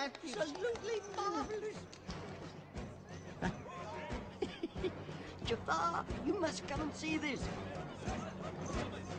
absolutely marvelous. Jafar, you must come and see this.